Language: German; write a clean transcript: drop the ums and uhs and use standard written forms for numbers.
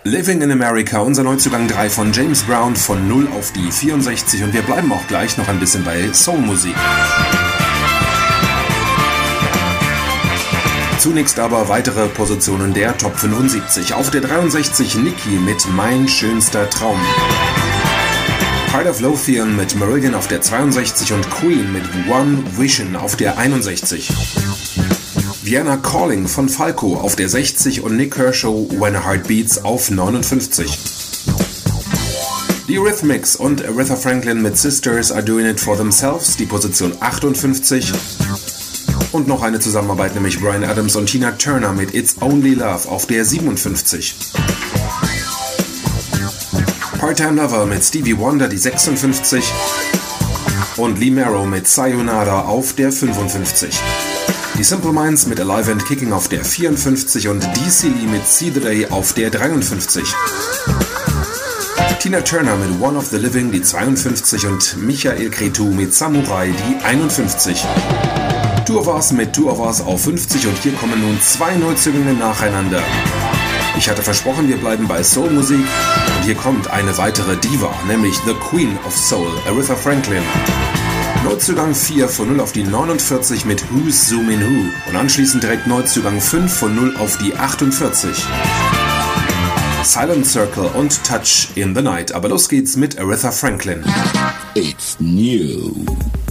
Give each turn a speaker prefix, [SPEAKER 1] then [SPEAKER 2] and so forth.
[SPEAKER 1] Living in America, unser Neuzugang 3 von James Brown von 0 auf die 64 und wir bleiben auch gleich noch ein bisschen bei Soulmusik. Zunächst aber weitere Positionen der Top 75. Auf der 63 Nicki mit Mein schönster Traum. Heart of Lothian mit Marillion auf der 62 und Queen mit One Vision auf der 61. Vienna Calling von Falco auf der 60 und Nick Kershaw When a Heart Beats auf 59. Die Eurythmics und Aretha Franklin mit Sisters Are Doing It For Themselves, die Position 58. Und noch eine Zusammenarbeit, nämlich Bryan Adams und Tina Turner mit It's Only Love auf der 57. Part-Time Lover mit Stevie Wonder die 56 und Lee Marrow mit Sayonara auf der 55. Die Simple Minds mit Alive and Kicking auf der 54 und DC Lee mit See the Day auf der 53. Tina Turner mit One of the Living die 52 und Michael Cretu mit Samurai die 51. Two of Us mit Two of Us auf 50 und hier kommen nun zwei Neuzugänge nacheinander. Ich hatte versprochen, wir bleiben bei Soulmusik und hier kommt eine weitere Diva, nämlich The Queen of Soul, Aretha Franklin. Neuzugang 4 von 0 auf die 49 mit Who's Zoomin' Who und anschließend direkt Neuzugang 5 von 0 auf die 48. Silent Circle und Touch in the Night, aber los geht's mit Aretha Franklin.
[SPEAKER 2] It's new.